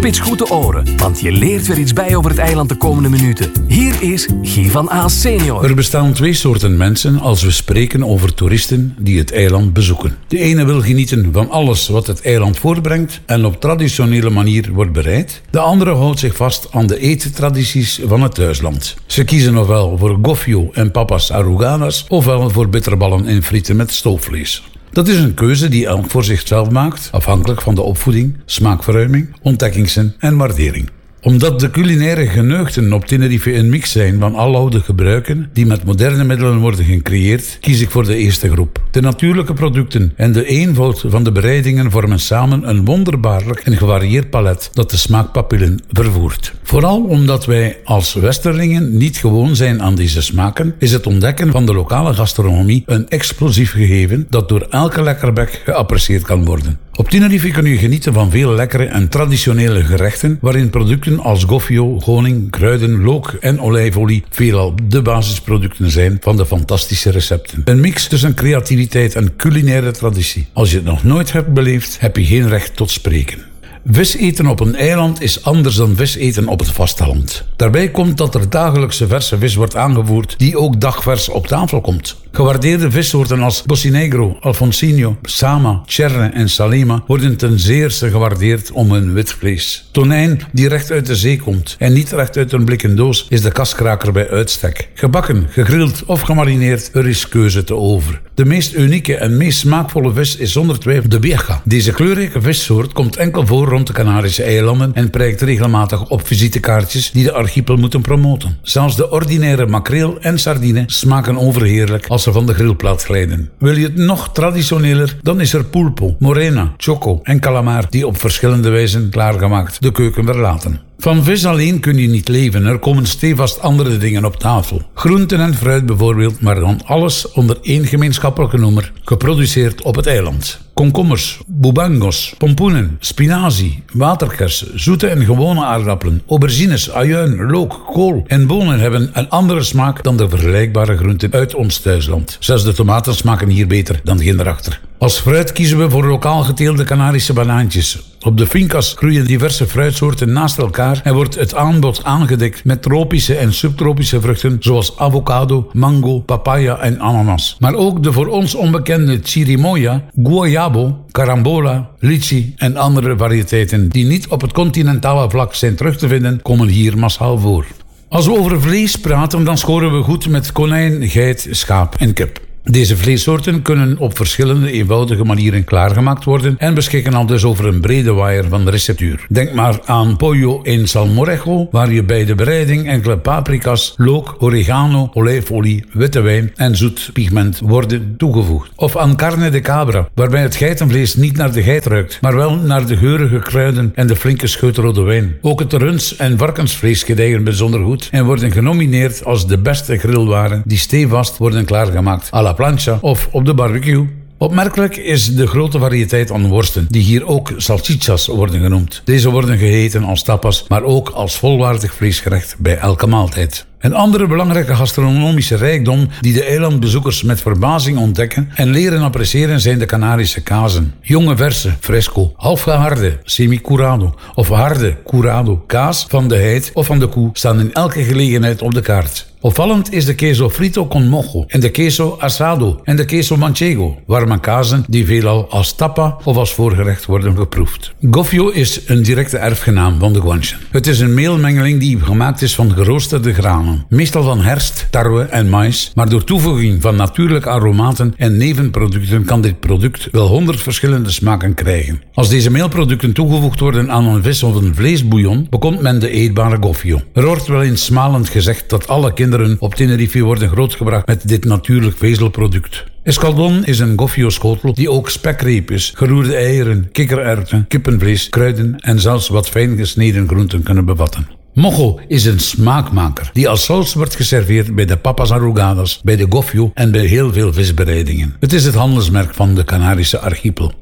Spits goed de oren, want je leert weer iets bij over het eiland de komende minuten. Hier is Guy van Aast senior. Er bestaan 2 soorten mensen als we spreken over toeristen die het eiland bezoeken. De ene wil genieten van alles wat het eiland voortbrengt en op traditionele manier wordt bereid. De andere houdt zich vast aan de eettradities van het thuisland. Ze kiezen ofwel voor gofio en papas arrugadas, ofwel voor bitterballen en frieten met stoofvlees. Dat is een keuze die elk voor zichzelf maakt, afhankelijk van de opvoeding, smaakverruiming, ontdekkingsen en waardering. Omdat de culinaire geneugten op Tenerife een mix zijn van aloude gebruiken die met moderne middelen worden gecreëerd, kies ik voor de eerste groep. De natuurlijke producten en de eenvoud van de bereidingen vormen samen een wonderbaarlijk en gevarieerd palet dat de smaakpapillen vervoert. Vooral omdat wij als Westerlingen niet gewoon zijn aan deze smaken, is het ontdekken van de lokale gastronomie een explosief gegeven dat door elke lekkerbek geapprecieerd kan worden. Op Tenerife kun je genieten van veel lekkere en traditionele gerechten waarin producten als gofio, honing, kruiden, look en olijfolie veelal de basisproducten zijn van de fantastische recepten. Een mix tussen creativiteit en culinaire traditie. Als je het nog nooit hebt beleefd, heb je geen recht tot spreken. Vis eten op een eiland is anders dan vis eten op het vasteland. Daarbij komt dat er dagelijkse verse vis wordt aangevoerd die ook dagvers op tafel komt. Gewaardeerde vissoorten als Bossinegro, Alfonsinho, Sama, Cherre en Salima worden ten zeerste gewaardeerd om hun wit vlees. Tonijn die recht uit de zee komt en niet recht uit een blikken doos is de kaskraker bij uitstek. Gebakken, gegrild of gemarineerd, er is keuze te over. De meest unieke en meest smaakvolle vis is zonder twijfel de birga. Deze kleurrijke vissoort komt enkel voor rond de Canarische eilanden en prijkt regelmatig op visitekaartjes die de archipel moeten promoten. Zelfs de ordinaire makreel en sardine smaken overheerlijk als ze van de grillplaat glijden. Wil je het nog traditioneler, dan is er pulpo, morena, choco en calamar die op verschillende wijzen klaargemaakt de keuken verlaten. Van vis alleen kun je niet leven, er komen stevast andere dingen op tafel. Groenten en fruit bijvoorbeeld, maar dan alles onder één gemeenschappelijke noemer, geproduceerd op het eiland. Komkommers, bubangos, pompoenen, spinazie, waterkers, zoete en gewone aardappelen, aubergines, ajuin, look, kool en bonen hebben een andere smaak dan de vergelijkbare groenten uit ons thuisland. Zelfs de tomaten smaken hier beter dan geen erachter. Als fruit kiezen we voor lokaal geteelde Canarische banaantjes. Op de fincas groeien diverse fruitsoorten naast elkaar en wordt het aanbod aangedekt met tropische en subtropische vruchten zoals avocado, mango, papaya en ananas. Maar ook de voor ons onbekende chirimoya, guayabo, carambola, lychee en andere variëteiten die niet op het continentale vlak zijn terug te vinden, komen hier massaal voor. Als we over vlees praten, dan scoren we goed met konijn, geit, schaap en kip. Deze vleessoorten kunnen op verschillende eenvoudige manieren klaargemaakt worden en beschikken al dus over een brede waaier van receptuur. Denk maar aan pollo in salmorejo, waar je bij de bereiding enkele paprika's, look, oregano, olijfolie, witte wijn en zoet pigment worden toegevoegd. Of aan carne de cabra, waarbij het geitenvlees niet naar de geit ruikt, maar wel naar de geurige kruiden en de flinke scheut rode wijn. Ook het runs- en varkensvlees gedijen bijzonder goed en worden genomineerd als de beste grillwaren die stevast worden klaargemaakt à la plancha of op de barbecue. Opmerkelijk is de grote variëteit aan worsten, die hier ook salchichas worden genoemd. Deze worden gegeten als tapas, maar ook als volwaardig vleesgerecht bij elke maaltijd. Een andere belangrijke gastronomische rijkdom die de eilandbezoekers met verbazing ontdekken en leren appreciëren zijn de Canarische kazen. Jonge verse, fresco, halfgeharde, semi-curado of harde curado kaas van de heid of van de koe staan in elke gelegenheid op de kaart. Opvallend is de queso frito con mojo en de queso asado en de queso manchego, warme kazen die veelal als tapa of als voorgerecht worden geproefd. Gofio is een directe erfgenaam van de guanchen. Het is een meelmengeling die gemaakt is van geroosterde granen, meestal van herst, tarwe en mais, maar door toevoeging van natuurlijke aromaten en nevenproducten kan dit product wel 100 verschillende smaken krijgen. Als deze meelproducten toegevoegd worden aan een vis of een vleesbouillon, bekomt men de eetbare gofio. Er wordt wel eens smalend gezegd dat alle kinderen op Tenerife worden grootgebracht met dit natuurlijk vezelproduct. Escaldon is een gofio-schotel die ook spekreep is, geroerde eieren, kikkererwten, kippenvlees, kruiden en zelfs wat fijn gesneden groenten kunnen bevatten. Mojo is een smaakmaker die als saus wordt geserveerd bij de papas arrugadas, bij de gofio en bij heel veel visbereidingen. Het is het handelsmerk van de Canarische archipel.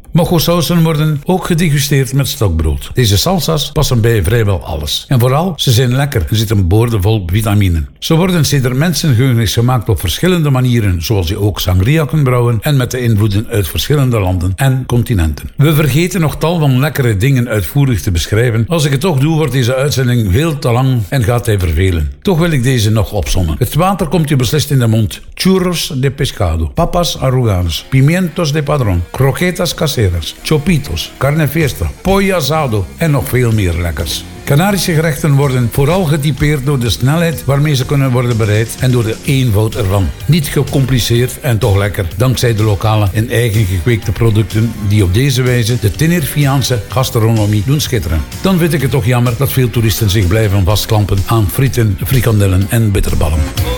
Mojo-sausen worden ook gedegusteerd met stokbrood. Deze salsa's passen bij vrijwel alles. En vooral, ze zijn lekker en zitten boordevol vitaminen. Ze worden sinds mensengeschiedenis gemaakt op verschillende manieren, zoals je ook sangria kunt brouwen en met de invloeden uit verschillende landen en continenten. We vergeten nog tal van lekkere dingen uitvoerig te beschrijven. Als ik het toch doe, wordt deze uitzending veel te lang en gaat hij vervelen. Toch wil ik deze nog opzommen. Het water komt je beslist in de mond. Churros de pescado, papas arrugadas, pimientos de padrón, croquetas caseras, chopitos, carne fiesta, pollo asado en nog veel meer lekkers. Canarische gerechten worden vooral getypeerd door de snelheid waarmee ze kunnen worden bereid en door de eenvoud ervan. Niet gecompliceerd en toch lekker, dankzij de lokale en eigen gekweekte producten die op deze wijze de Tenerifeaanse gastronomie doen schitteren. Dan vind ik het toch jammer dat veel toeristen zich blijven vastklampen aan frieten, frikandellen en bitterballen.